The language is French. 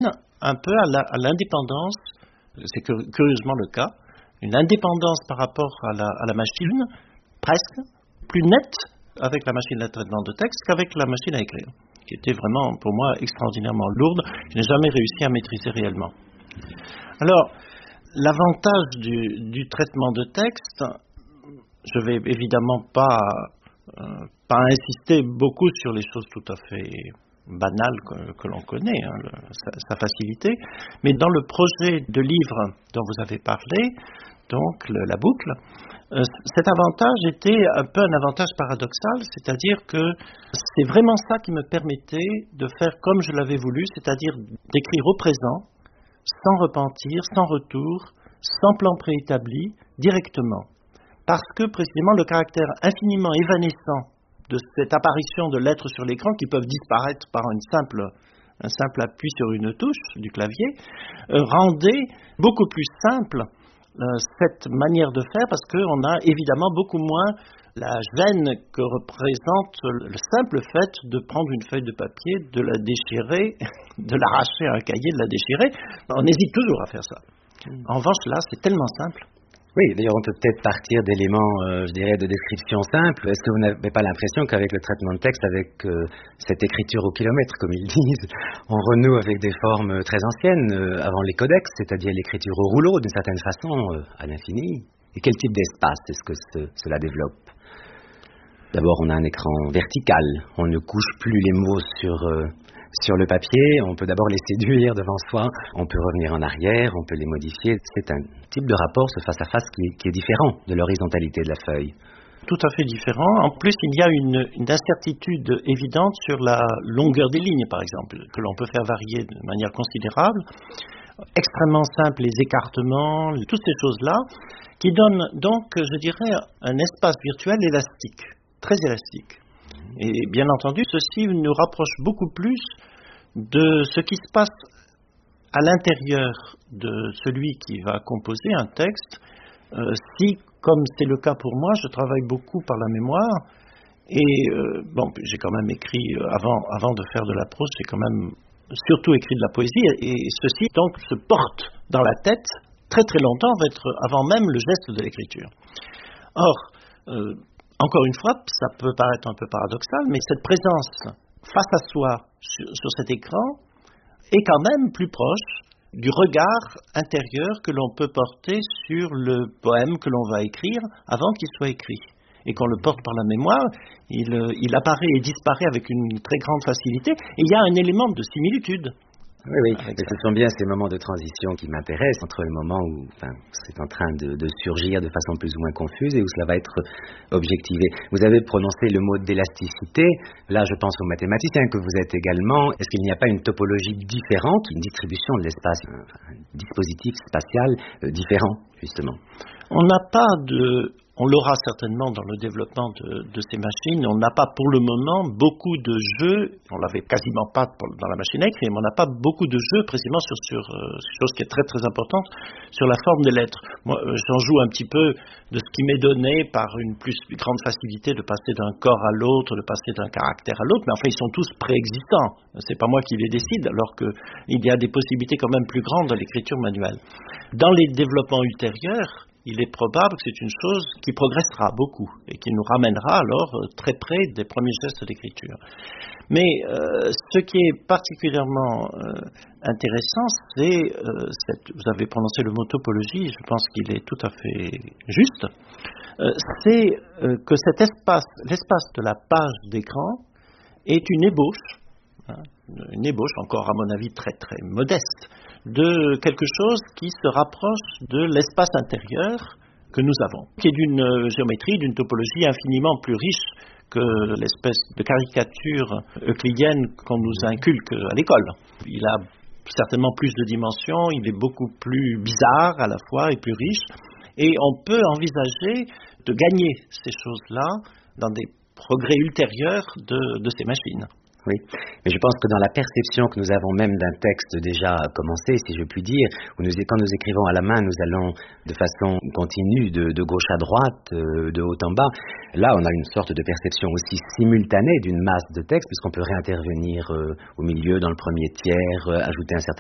un peu à l'indépendance, c'est curieusement le cas, une indépendance par rapport à la machine, presque, plus nette avec la machine de traitement de texte qu'avec la machine à écrire, qui était vraiment, pour moi, extraordinairement lourde, que je n'ai jamais réussi à maîtriser réellement. Alors, l'avantage du traitement de texte, je ne vais évidemment pas insister beaucoup sur les choses tout à fait banales que l'on connaît, sa facilité, mais dans le projet de livre dont vous avez parlé, donc la boucle, cet avantage était un peu un avantage paradoxal, c'est-à-dire que c'est vraiment ça qui me permettait de faire comme je l'avais voulu, c'est-à-dire d'écrire au présent, sans repentir, sans retour, sans plan préétabli, directement. Parce que précisément le caractère infiniment évanescent de cette apparition de lettres sur l'écran qui peuvent disparaître par un simple appui sur une touche du clavier, rendait beaucoup plus simple cette manière de faire, parce qu'on a évidemment beaucoup moins la gêne que représente le simple fait de prendre une feuille de papier, de la déchirer, de l'arracher à un cahier, de la déchirer. On hésite toujours à faire ça. En revanche, là, c'est tellement simple. Oui, d'ailleurs, on peut peut-être partir d'éléments, je dirais, de description simple. Est-ce que vous n'avez pas l'impression qu'avec le traitement de texte, avec cette écriture au kilomètre, comme ils disent, on renoue avec des formes très anciennes, avant les codex, c'est-à-dire l'écriture au rouleau, d'une certaine façon, à l'infini? Et quel type d'espace est-ce que cela développe? D'abord, on a un écran vertical. On ne couche plus les mots sur le papier, on peut d'abord les séduire devant soi, on peut revenir en arrière, on peut les modifier. C'est un type de rapport, ce face-à-face, qui est différent de l'horizontalité de la feuille. Tout à fait différent. En plus, il y a une incertitude évidente sur la longueur des lignes, par exemple, que l'on peut faire varier de manière considérable. Extrêmement simple, les écartements, toutes ces choses-là, qui donnent donc, je dirais, un espace virtuel élastique, très élastique. Et bien entendu, ceci nous rapproche beaucoup plus de ce qui se passe à l'intérieur de celui qui va composer un texte, si, comme c'est le cas pour moi, je travaille beaucoup par la mémoire, et j'ai quand même écrit, avant de faire de la prose, j'ai quand même surtout écrit de la poésie, et ceci donc se porte dans la tête très très longtemps, avant même le geste de l'écriture. Or, encore une fois, ça peut paraître un peu paradoxal, mais cette présence face à soi sur cet écran est quand même plus proche du regard intérieur que l'on peut porter sur le poème que l'on va écrire avant qu'il soit écrit. Et qu'on le porte par la mémoire, il apparaît et disparaît avec une très grande facilité, et il y a un élément de similitude. Oui, mais ce sont bien ces moments de transition qui m'intéressent, entre le moment où c'est en train de surgir de façon plus ou moins confuse et où cela va être objectivé. Vous avez prononcé le mot d'élasticité. Là, je pense aux mathématiciens que vous êtes également. Est-ce qu'il n'y a pas une topologie différente, une distribution de l'espace, un dispositif spatial différent, justement? On l'aura certainement dans le développement de ces machines. On n'a pas pour le moment beaucoup de jeux, on l'avait quasiment pas dans la machine à écrire, mais on n'a pas beaucoup de jeux précisément sur chose qui est très très importante, sur la forme des lettres. Moi, j'en joue un petit peu de ce qui m'est donné par une plus grande facilité de passer d'un corps à l'autre, de passer d'un caractère à l'autre, mais enfin ils sont tous préexistants. C'est pas moi qui les décide, alors qu'il y a des possibilités quand même plus grandes dans l'écriture manuelle. Dans les développements ultérieurs, il est probable que c'est une chose qui progressera beaucoup et qui nous ramènera alors très près des premiers gestes d'écriture. Mais ce qui est particulièrement intéressant, c'est, vous avez prononcé le mot topologie, je pense qu'il est tout à fait juste, c'est que cet espace, l'espace de la page d'écran est une ébauche encore à mon avis très très modeste, de quelque chose qui se rapproche de l'espace intérieur que nous avons, qui est d'une géométrie, d'une topologie infiniment plus riche que l'espèce de caricature euclidienne qu'on nous inculque à l'école. Il a certainement plus de dimensions, il est beaucoup plus bizarre à la fois et plus riche, et on peut envisager de gagner ces choses-là dans des progrès ultérieurs de ces machines. Oui, mais je pense que dans la perception que nous avons même d'un texte déjà commencé, si je puis dire, quand nous écrivons à la main, nous allons de façon continue de gauche à droite, de haut en bas. Là, on a une sorte de perception aussi simultanée d'une masse de texte, puisqu'on peut réintervenir au milieu, dans le premier tiers, ajouter un certain